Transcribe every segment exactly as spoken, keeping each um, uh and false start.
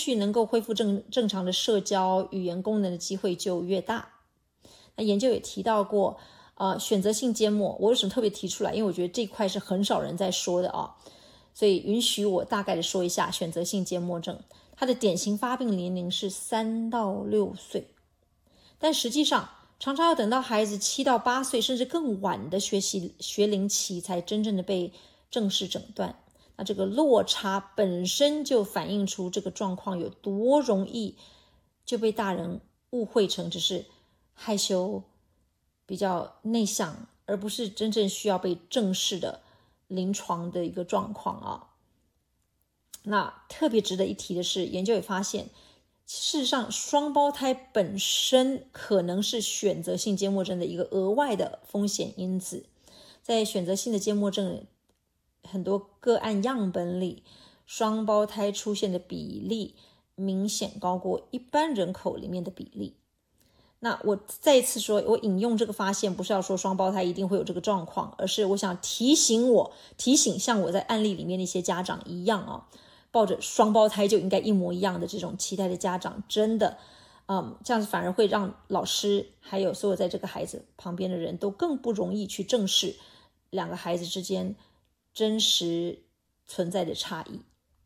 续能够恢复正正常的社交语言功能的机会就越大。那研究也提到过呃，选择性缄默，我为什么特别提出来？因为我觉得这一块是很少人在说的啊，所以允许我大概的说一下选择性缄默症。它的典型发病年龄是三到六岁，但实际上常常要等到孩子七到八岁甚至更晚的学习学龄期才真正的被正式诊断。那这个落差本身就反映出这个状况有多容易就被大人误会成只是害羞比较内向，而不是真正需要被正视的临床的一个状况啊。那特别值得一提的是，研究也发现事实上双胞胎本身可能是选择性缄默症的一个额外的风险因子。在选择性的缄默症很多个案样本里，双胞胎出现的比例明显高过一般人口里面的比例。那我再一次说，我引用这个发现不是要说双胞胎一定会有这个状况，而是我想提醒我提醒像我在案例里面的一些家长一样啊，抱着双胞胎就应该一模一样的这种期待的家长，真的嗯，这样子反而会让老师还有所有在这个孩子旁边的人都更不容易去正视两个孩子之间真实存在的差异。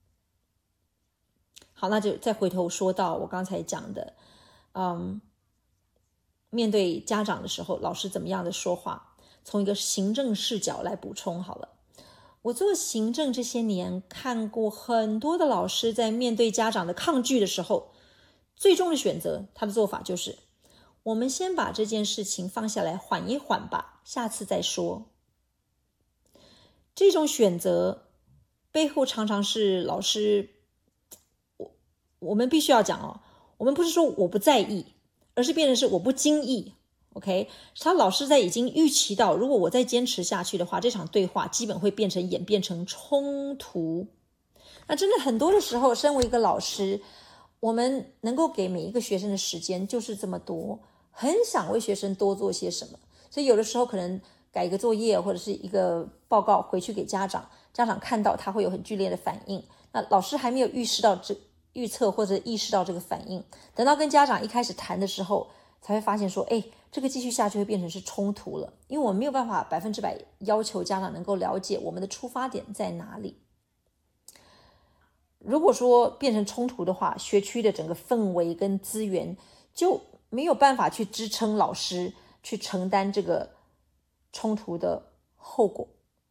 好，那就再回头说到我刚才讲的嗯，面对家长的时候老师怎么样的说话，从一个行政视角来补充好了。我做行政这些年看过很多的老师在面对家长的抗拒的时候，最终的选择他的做法就是我们先把这件事情放下来缓一缓吧，下次再说。这种选择背后常常是老师我我们必须要讲哦，我们不是说我不在意，而是变成是我不经意。 OK， 他老师在已经预期到如果我再坚持下去的话，这场对话基本会变成演变成冲突。那真的很多的时候身为一个老师，我们能够给每一个学生的时间就是这么多，很想为学生多做些什么，所以有的时候可能改一个作业或者是一个报告回去给家长，家长看到他会有很剧烈的反应，那老师还没有预示到这预测或者意识到这个反应，等到跟家长一开始谈的时候才会发现说，哎，这个继续下去会变成是冲突了，因为我们没有办法百分之百要求家长能够了解我们的出发点在哪里。如果说变成冲突的话，学区的整个氛围跟资源就没有办法去支撑老师去承担这个冲突的后果。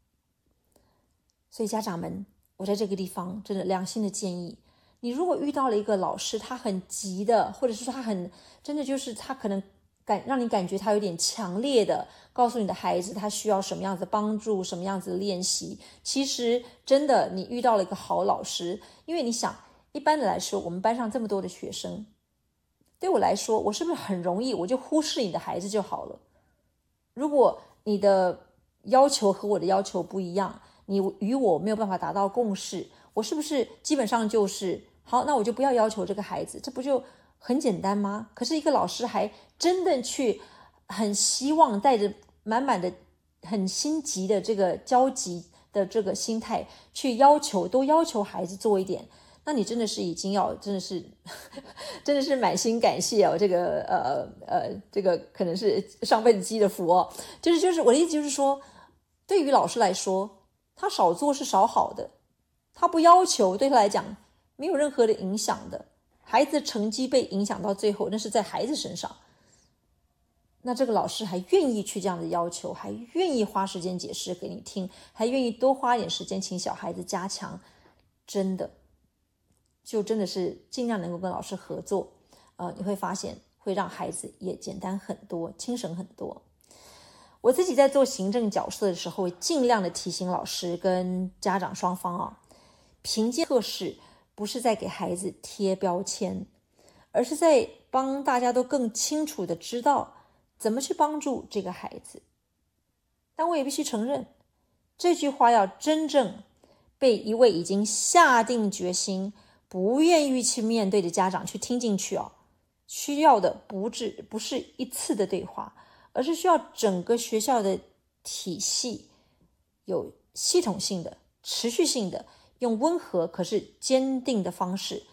所以家长们，我在这个地方真的良心的建议，你如果遇到了一个老师他很急的，或者是说他很真的就是他可能感让你感觉他有点强烈的告诉你的孩子他需要什么样子的帮助，什么样子的练习，其实真的你遇到了一个好老师。因为你想一般的来说，我们班上这么多的学生，对我来说我是不是很容易我就忽视你的孩子就好了？如果你的要求和我的要求不一样，你与我没有办法达到共识，我是不是基本上就是好，那我就不要要求这个孩子，这不就很简单吗？可是一个老师还真的去很希望带着满满的很心急的这个焦急的这个心态去要求，都要求孩子做一点，那你真的是已经要真的是真的是满心感谢哦，这个呃呃这个可能是上辈子积的福哦。就是就是我的意思就是说，对于老师来说，他少做是少好的，他不要求对他来讲没有任何的影响的，孩子的成绩被影响到最后那是在孩子身上，那这个老师还愿意去这样的要求，还愿意花时间解释给你听，还愿意多花一点时间请小孩子加强，真的就真的是尽量能够跟老师合作，呃，你会发现会让孩子也简单很多，轻省很多。我自己在做行政角色的时候，尽量的提醒老师跟家长双方啊，评鉴测试不是在给孩子贴标签，而是在帮大家都更清楚的知道怎么去帮助这个孩子。但我也必须承认，这句话要真正被一位已经下定决心不愿意去面对的家长去听进去哦，需要的不是不是一次的对话，而是需要整个学校的体系有系统性的持续性的用温和可是坚定的方式